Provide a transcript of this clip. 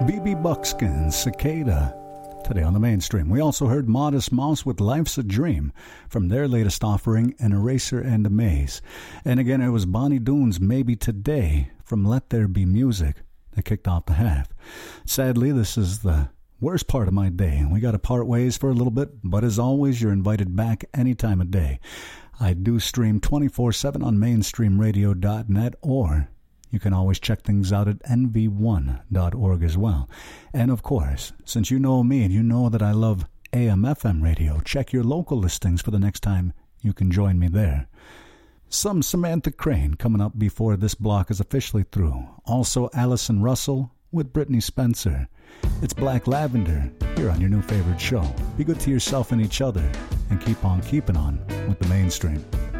B.B. Buckskin, Cicada. Today on the mainstream, we also heard Modest Mouse with Life's a Dream from their latest offering, An Eraser and a Maze. And again, it was Bonnie Doon's Maybe Today from Let There Be Music that kicked off the half. Sadly, this is the worst part of my day. We got to part ways for a little bit, but as always, you're invited back any time of day. I do stream 24/7 on mainstreamradio.net, or you can always check things out at nv1.org as well. And of course, since you know me and you know that I love AM/FM radio, check your local listings for the next time you can join me there. Some Samantha Crane coming up before this block is officially through. Also Allison Russell with Brittany Spencer. It's Black Lavender here on your new favorite show. Be good to yourself and each other, and keep on keeping on with the mainstream.